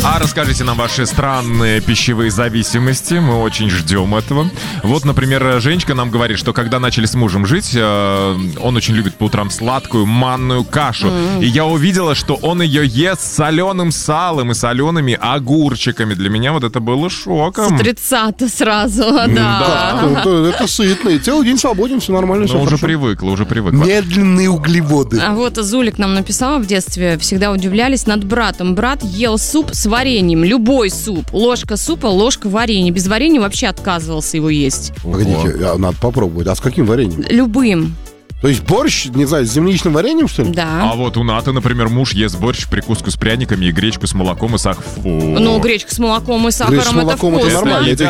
А расскажите нам ваши странные пищевые зависимости. Мы очень ждем этого. Вот, например, Женечка нам говорит, что когда начали с мужем жить, он очень любит по утрам сладкую манную кашу. И я увидела, что он ее ест с соленым салом и солеными огурчиками. Для меня вот это было шоком. С 30-то сразу, да. Это сытно. И целый день свободен, все нормально. Но уже привыкла. Медленные углеводы. А вот Зулик нам написала в детстве, всегда удивлялись над братом. Брат ел суп с вареньем, любой суп. Ложка супа, ложка варенья. Без варенья вообще отказывался его есть. Погодите, надо попробовать. А с каким вареньем? Любым. То есть борщ, не знаю, с земляничным вареньем, что ли? Да. А вот у Наты, например, муж ест борщ, прикуску с пряниками и гречку с молоком и сахаром. Ну, гречка с молоком и сахаром, Гречка с молоком это это вкусно. нормально.